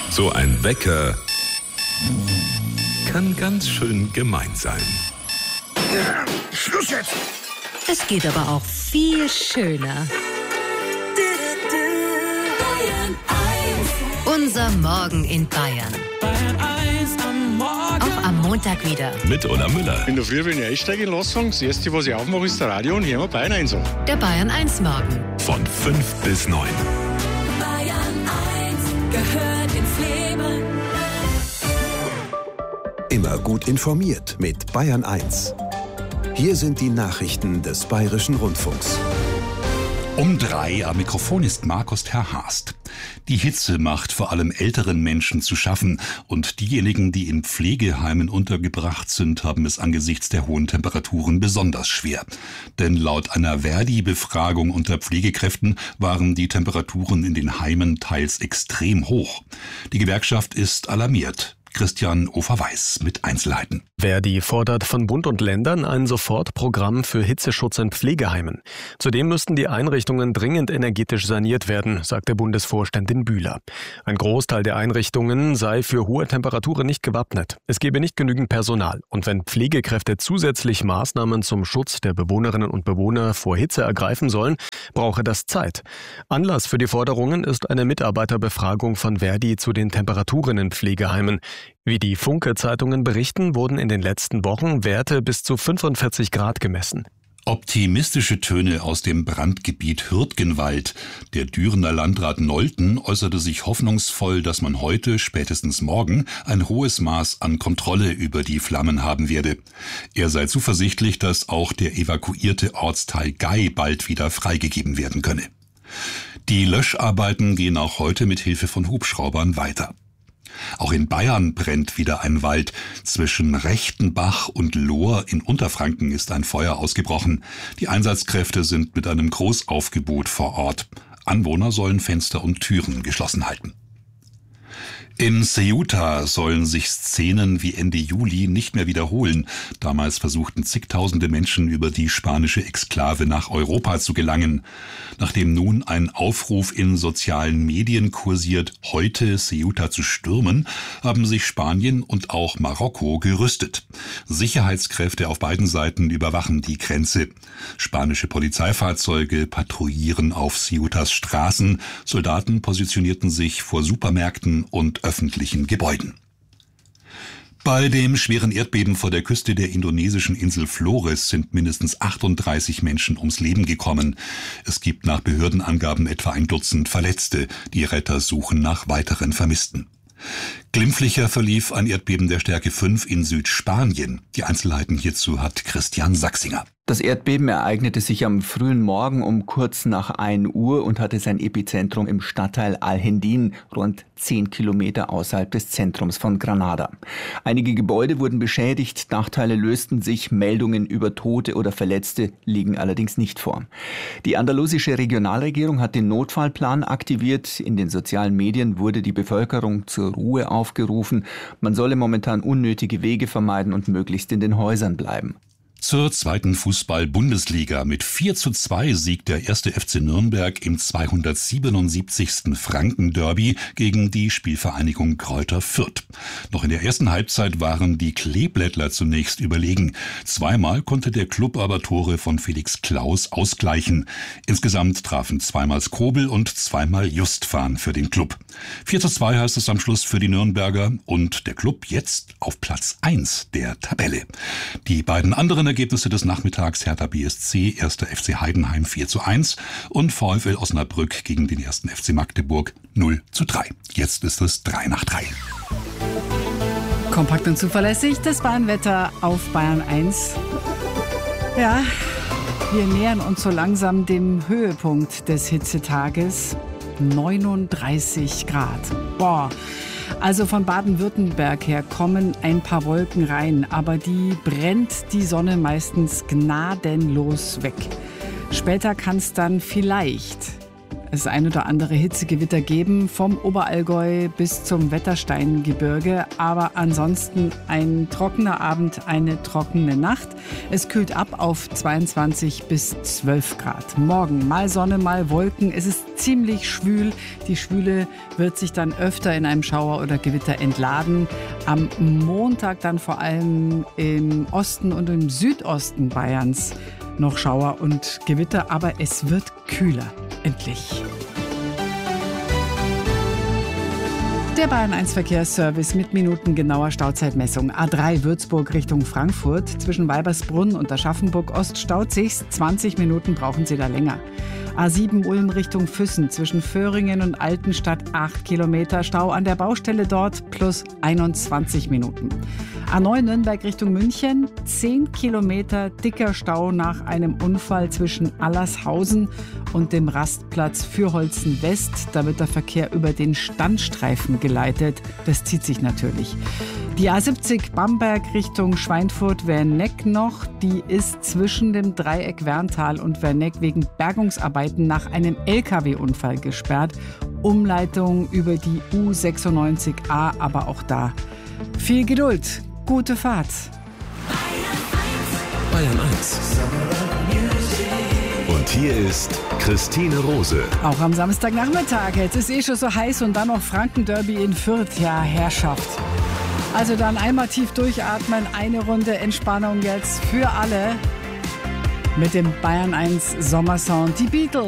So ein Wecker kann ganz schön gemein sein. Schluss jetzt! Es geht aber auch viel schöner. Unser Morgen in Bayern. Auch am Montag wieder. Mit Ola Müller. In der Früh, wenn ich einsteige in Lassung, das Erste, was ich aufmache, ist der Radio und hören wir Bayern 1 an. Der Bayern 1 Morgen. Von 5 bis 9. Bayern 1 gehört ins Leben. Immer gut informiert mit Bayern 1. Hier sind die Nachrichten des Bayerischen Rundfunks. Um 3 am Mikrofon ist Markus Terhast. Die Hitze macht vor allem älteren Menschen zu schaffen und diejenigen, die in Pflegeheimen untergebracht sind, haben es angesichts der hohen Temperaturen besonders schwer. Denn laut einer Verdi-Befragung unter Pflegekräften waren die Temperaturen in den Heimen teils extrem hoch. Die Gewerkschaft ist alarmiert. Christian Ofer-Weiß mit Einzelheiten. Verdi fordert von Bund und Ländern ein Sofortprogramm für Hitzeschutz in Pflegeheimen. Zudem müssten die Einrichtungen dringend energetisch saniert werden, sagte Bundesvorständin Bühler. Ein Großteil der Einrichtungen sei für hohe Temperaturen nicht gewappnet. Es gebe nicht genügend Personal. Und wenn Pflegekräfte zusätzlich Maßnahmen zum Schutz der Bewohnerinnen und Bewohner vor Hitze ergreifen sollen, brauche das Zeit. Anlass für die Forderungen ist eine Mitarbeiterbefragung von Verdi zu den Temperaturen in Pflegeheimen. Wie die Funke-Zeitungen berichten, wurden in den letzten Wochen Werte bis zu 45 Grad gemessen. Optimistische Töne aus dem Brandgebiet Hürtgenwald. Der Dürener Landrat Nolten äußerte sich hoffnungsvoll, dass man heute, spätestens morgen, ein hohes Maß an Kontrolle über die Flammen haben werde. Er sei zuversichtlich, dass auch der evakuierte Ortsteil Gay bald wieder freigegeben werden könne. Die Löscharbeiten gehen auch heute mit Hilfe von Hubschraubern weiter. Auch in Bayern brennt wieder ein Wald. Zwischen Rechtenbach und Lohr in Unterfranken ist ein Feuer ausgebrochen. Die Einsatzkräfte sind mit einem Großaufgebot vor Ort. Anwohner sollen Fenster und Türen geschlossen halten. In Ceuta sollen sich Szenen wie Ende Juli nicht mehr wiederholen. Damals versuchten zigtausende Menschen über die spanische Exklave nach Europa zu gelangen. Nachdem nun ein Aufruf in sozialen Medien kursiert, heute Ceuta zu stürmen, haben sich Spanien und auch Marokko gerüstet. Sicherheitskräfte auf beiden Seiten überwachen die Grenze. Spanische Polizeifahrzeuge patrouillieren auf Ceutas Straßen. Soldaten positionierten sich vor Supermärkten und öffentlichen Gebäuden. Bei dem schweren Erdbeben vor der Küste der indonesischen Insel Flores sind mindestens 38 Menschen ums Leben gekommen. Es gibt nach Behördenangaben etwa ein Dutzend Verletzte. Die Retter suchen nach weiteren Vermissten. Glimpflicher verlief ein Erdbeben der Stärke 5 in Südspanien. Die Einzelheiten hierzu hat Christian Sachsinger. Das Erdbeben ereignete sich am frühen Morgen um kurz nach 1 Uhr und hatte sein Epizentrum im Stadtteil Alhendín, rund 10 Kilometer außerhalb des Zentrums von Granada. Einige Gebäude wurden beschädigt, Dachteile lösten sich, Meldungen über Tote oder Verletzte liegen allerdings nicht vor. Die andalusische Regionalregierung hat den Notfallplan aktiviert. In den sozialen Medien wurde die Bevölkerung zur Ruhe aufgerufen. Man solle momentan unnötige Wege vermeiden und möglichst in den Häusern bleiben. Zur zweiten Fußball-Bundesliga. Mit 4:2 siegt der 1. FC Nürnberg im 277. Franken-Derby gegen die Spielvereinigung Greuther Fürth. Noch in der ersten Halbzeit waren die Kleeblättler zunächst überlegen. Zweimal konnte der Klub aber Tore von Felix Klaus ausgleichen. Insgesamt trafen zweimal Skobel und zweimal Justvan für den Klub. 4:2 heißt es am Schluss für die Nürnberger und der Klub jetzt auf Platz 1 der Tabelle. Die beiden anderen Ergebnisse des Nachmittags: Hertha BSC, 1. FC Heidenheim 4:1 und VfL Osnabrück gegen den 1. FC Magdeburg 0:3. Jetzt ist es 3:03. Kompakt und zuverlässig, das Bayernwetter auf Bayern 1. Ja, wir nähern uns so langsam dem Höhepunkt des Hitzetages. 39 Grad. Boah. Also von Baden-Württemberg her kommen ein paar Wolken rein, aber die brennt die Sonne meistens gnadenlos weg. Später kann es dann vielleicht es ein oder andere Hitzegewitter geben, vom Oberallgäu bis zum Wettersteingebirge. Aber ansonsten ein trockener Abend, eine trockene Nacht. Es kühlt ab auf 22 bis 12 Grad. Morgen mal Sonne, mal Wolken. Es ist ziemlich schwül. Die Schwüle wird sich dann öfter in einem Schauer oder Gewitter entladen. Am Montag dann vor allem im Osten und im Südosten Bayerns noch Schauer und Gewitter, aber es wird kühler. Endlich. Der Bayern 1 Verkehrsservice mit minutengenauer Stauzeitmessung. A3 Würzburg Richtung Frankfurt. Zwischen Weibersbrunn und Aschaffenburg Ost staut sich's. 20 Minuten brauchen Sie da länger. A7 Ulm Richtung Füssen. Zwischen Föhringen und Altenstadt 8 Kilometer. Stau an der Baustelle dort plus 21 Minuten. A9 Nürnberg Richtung München. 10 Kilometer dicker Stau nach einem Unfall zwischen Allershausen und dem Rastplatz Fürholzen West. Da wird der Verkehr über den Standstreifen geleitet. Das zieht sich natürlich. Die A70 Bamberg Richtung Schweinfurt-Werneck noch. Die ist zwischen dem Dreieck Werntal und Werneck wegen Bergungsarbeiten nach einem LKW-Unfall gesperrt. Umleitung über die U96A, aber auch da viel Geduld. Gute Fahrt. Bayern 1. Und hier ist Christine Rose. Auch am Samstagnachmittag. Jetzt ist schon so heiß und dann noch Franken-Derby in Fürth. Ja, Herrschaft. Also dann einmal tief durchatmen. Eine Runde Entspannung jetzt für alle. Mit dem Bayern 1 Sommersound. Die Beatles.